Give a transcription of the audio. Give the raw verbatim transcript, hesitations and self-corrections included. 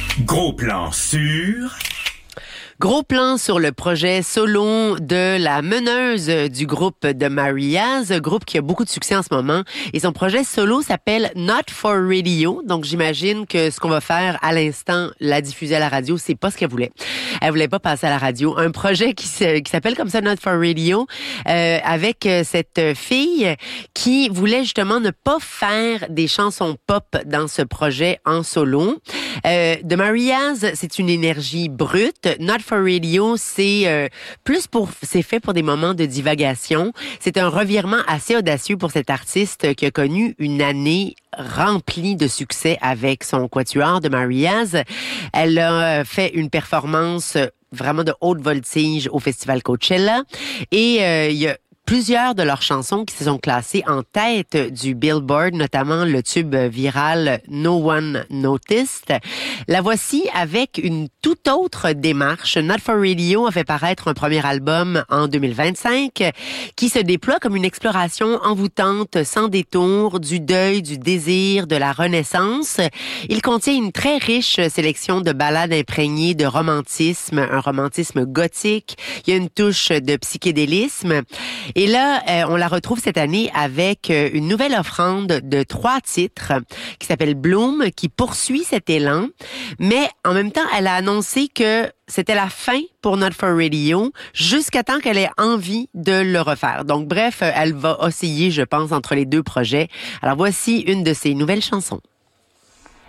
Gros plan sur... Gros plan sur le projet solo de la meneuse du groupe de Mariaz, groupe qui a beaucoup de succès en ce moment. Et son projet solo s'appelle Not for Radio. Donc, j'imagine que ce qu'on va faire à l'instant, la diffuser à la radio, c'est pas ce qu'elle voulait. Elle voulait pas passer à la radio. Un projet qui, se, qui s'appelle comme ça, Not for Radio, euh, avec cette fille qui voulait justement ne pas faire des chansons pop dans ce projet en solo. Euh, de Mariaz, c'est une énergie brute. Not for Radio, c'est euh, plus pour, c'est fait pour des moments de divagation. C'est un revirement assez audacieux pour cette artiste qui a connu une année remplie de succès avec son quatuor de Mariaz. Elle a fait une performance vraiment de haute voltige au festival Coachella et euh, il y a plusieurs de leurs chansons qui se sont classées en tête du Billboard, notamment le tube viral No One Noticed. La voici avec une toute autre démarche. Not for Radio a fait paraître un premier album en deux mille vingt-cinq qui se déploie comme une exploration envoûtante, sans détour, du deuil, du désir, de la renaissance. Il contient une très riche sélection de ballades imprégnées de romantisme, un romantisme gothique. Il y a une touche de psychédélisme. Et là, euh, on la retrouve cette année avec euh, une nouvelle offrande de trois titres qui s'appelle Bloom, qui poursuit cet élan. Mais en même temps, elle a annoncé que c'était la fin pour Not for Radio jusqu'à temps qu'elle ait envie de le refaire. Donc bref, elle va osciller, je pense, entre les deux projets. Alors voici une de ses nouvelles chansons.